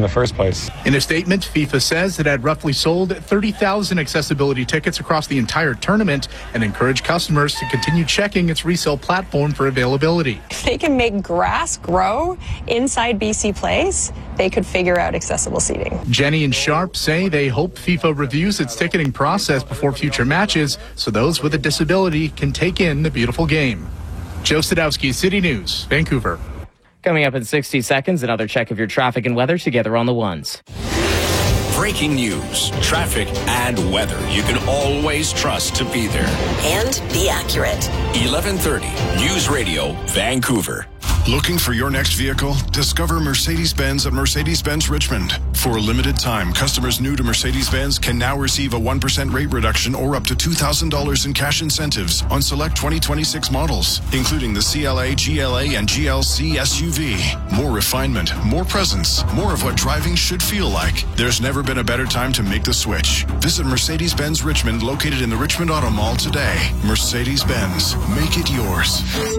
the first place. In a statement, FIFA says it had roughly sold 30,000 accessibility tickets across the entire tournament and encouraged customers to continue checking its resale platform for availability. If they can make grass grow inside BC Place, they could figure out accessible seating. Jenny and Sharp say they hope FIFA reviews its ticketing process before future matches so those with a disability can take in the beautiful game. Joe Sadowski, City News, Vancouver. Coming up in 60 seconds, another check of your traffic and weather together on the ones. Breaking news, traffic, and weather you can always trust to be there. And be accurate. 1130 News Radio, Vancouver. Looking for your next vehicle? Discover Mercedes-Benz at Mercedes-Benz Richmond. For a limited time, customers new to Mercedes-Benz can now receive a 1% rate reduction or up to $2,000 in cash incentives on select 2026 models, including the CLA, GLA, and GLC SUV. More refinement, more presence, more of what driving should feel like. There's never been a better time to make the switch. Visit Mercedes-Benz Richmond, located in the Richmond Auto Mall today. Mercedes-Benz, make it yours.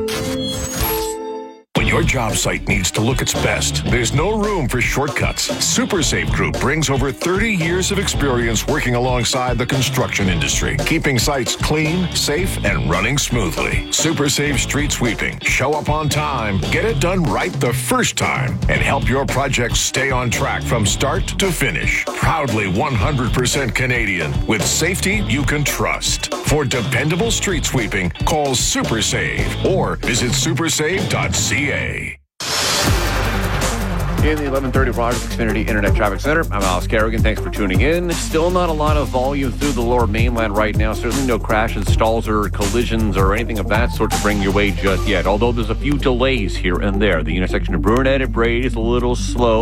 When your job site needs to look its best, there's no room for shortcuts. SuperSafe Group brings over 30 years of experience working alongside the construction industry, keeping sites clean, safe, and running smoothly. SuperSafe Street Sweeping. Show up on time, get it done right the first time, and help your project stay on track from start to finish. Proudly 100% Canadian, with safety you can trust. For dependable street sweeping, call SuperSave or visit supersave.ca. In the 1130 Rogers Xfinity Internet Traffic Center, I'm Alice Kerrigan. Thanks for tuning in. Still not a lot of volume through the lower mainland right now. Certainly no crashes, stalls, or collisions or anything of that sort to bring your way just yet. Although there's a few delays here and there. The intersection of Burnett and Brady is a little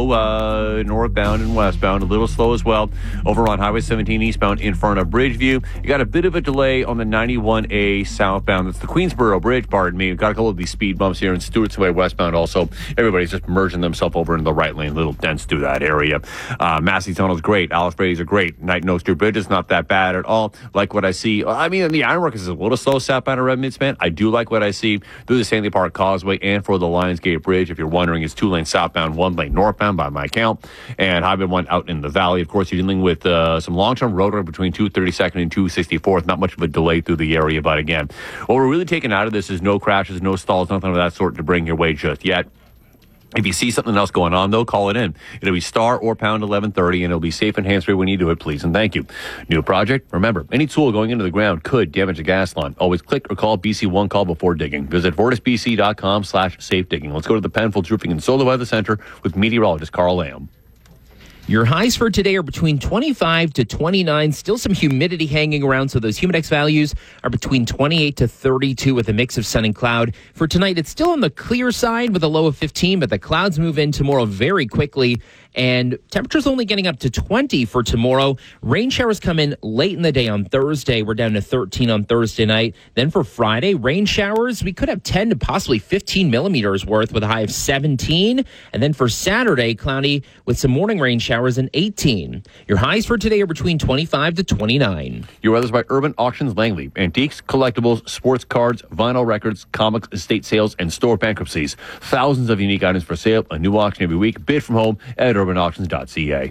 slow, northbound and westbound. A little slow as well over on Highway 17 eastbound in front of Bridgeview. You got a bit of a delay on the 91A southbound. That's the Queensboro Bridge, pardon me. We've got a couple of these speed bumps here in Stewart's Way westbound also. Everybody's just merging themselves over in the right lane, a little dense through that area. Massey Tunnel's great. Alice Brady's are great. Knight and Street Bridge is not that bad at all. Like what I see. I mean, the Ironworkers is a little slow southbound of Redmond Span. I do like what I see through the Stanley Park Causeway and for the Lionsgate Bridge. If you're wondering, it's 2 lanes southbound, 1 lane northbound by my count. And Highway 1 out in the valley. Of course, you're dealing with some long-term road work between 232nd and 264th. Not much of a delay through the area. But again, what we're really taking out of this is no crashes, no stalls, nothing of that sort to bring your way just yet. If you see something else going on, though, call it in. It'll be star or pound 1130, and it'll be safe and hands-free when you do it, please, and thank you. New project? Remember, any tool going into the ground could damage a gas line. Always click or call BC One Call before digging. Visit fortisbc.com/safe digging. Let's go to the Penfolds Roofing and Solar Weather Center with meteorologist Carl Lamb. Your highs for today are between 25 to 29. Still some humidity hanging around, so those Humidex values are between 28 to 32 with a mix of sun and cloud. For tonight, it's still on the clear side with a low of 15, but the clouds move in tomorrow very quickly. And temperatures only getting up to 20 for tomorrow. Rain showers come in late in the day on Thursday. We're down to 13 on Thursday night. Then for Friday, rain showers, we could have 10 to possibly 15 millimeters worth with a high of 17. And then for Saturday, cloudy with some morning rain showers and 18. Your highs for today are between 25 to 29. Your weather's by Urban Auctions Langley. Antiques, collectibles, sports cards, vinyl records, comics, estate sales, and store bankruptcies. Thousands of unique items for sale. A new auction every week. Bid from home at urbanauctions.ca.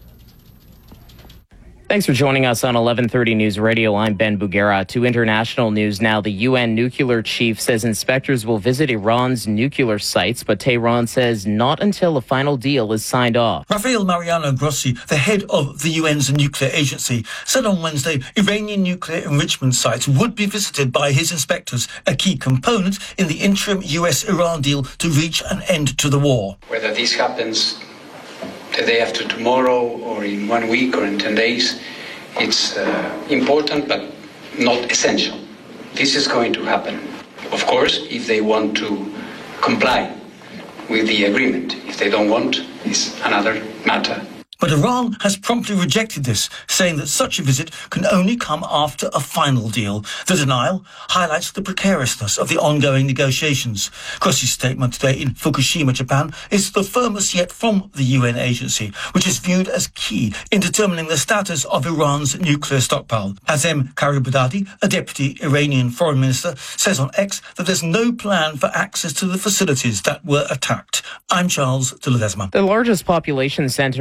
Thanks for joining us on 1130 News Radio. I'm Ben Bugera. To international news now, the UN nuclear chief says inspectors will visit Iran's nuclear sites, but Tehran says not until a final deal is signed off. Rafael Mariano Grossi, the head of the UN's nuclear agency, said on Wednesday Iranian nuclear enrichment sites would be visited by his inspectors, a key component in the interim US-Iran deal to reach an end to the war. Whether this happens the day after tomorrow or in 1 week or in 10 days, it's important but not essential. This is going to happen, of course, if they want to comply with the agreement. If they don't want, it's another matter. But Iran has promptly rejected this, saying that such a visit can only come after a final deal. The denial highlights the precariousness of the ongoing negotiations. Grossi's statement today in Fukushima, Japan, is the firmest yet from the UN agency, which is viewed as key in determining the status of Iran's nuclear stockpile. Hazem Karibadadi, a deputy Iranian foreign minister, says on X that there's no plan for access to the facilities that were attacked. I'm Charles de Ledesma. The largest population center